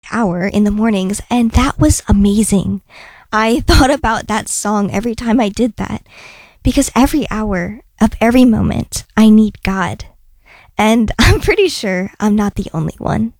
hour in the mornings, and that was amazing. I thought about that song every time I did that, because every hour of every moment, I need God. And I'm pretty sure I'm not the only one.